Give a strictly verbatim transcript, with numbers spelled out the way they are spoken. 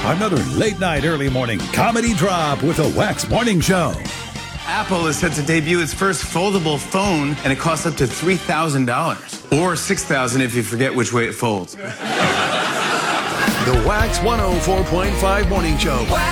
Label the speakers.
Speaker 1: Another late night, early morning comedy drop with a Wax Morning Show.
Speaker 2: Apple is set to debut its first foldable phone, and it costs up to three thousand dollars. Or six thousand dollars if you forget which way it folds.
Speaker 1: The Wax one oh four point five Morning Show.